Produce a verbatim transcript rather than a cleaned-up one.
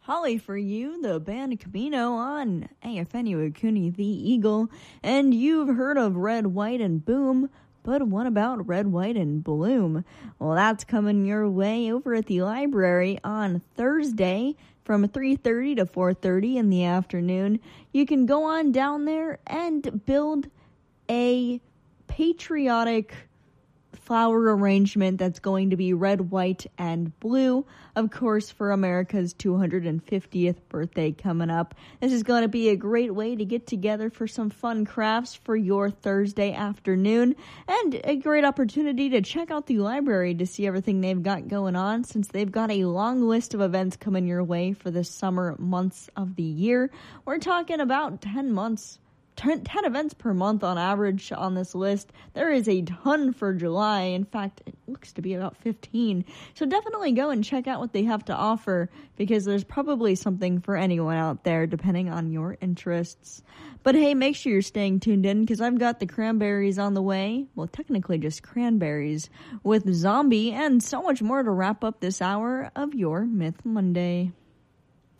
Holly for you, the band Camino on A F N U Akuni the Eagle. And you've heard of Red, White, and Boom, but what about Red, White, and Bloom? Well, that's coming your way over at the library on Thursday from three thirty to four thirty in the afternoon. You can go on down there and build a patriotic flower arrangement that's going to be red, white, and blue, of course, for America's two hundred fiftieth birthday coming up. This is going to be a great way to get together for some fun crafts for your Thursday afternoon, and a great opportunity to check out the library to see everything they've got going on, since they've got a long list of events coming your way for the summer months of the year. We're talking about ten months ten events per month on average on this list. There is a ton for July. In fact, it looks to be about fifteen. So definitely go and check out what they have to offer, because there's probably something for anyone out there depending on your interests. But hey, make sure you're staying tuned in, because I've got the Cranberries on the way. Well, technically just Cranberries with Zombie and so much more to wrap up this hour of your Myth Monday.